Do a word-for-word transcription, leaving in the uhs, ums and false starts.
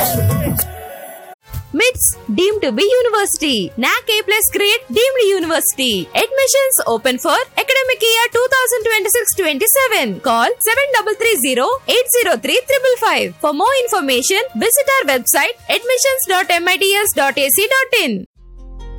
మిట్స్ deemed to be university. N A C A plus grade deemed university. Admissions open for academic year twenty twenty-six twenty-seven. Call seven three three zero eight zero three five five. For more information, visit our website admissions dot mits dot a c dot in.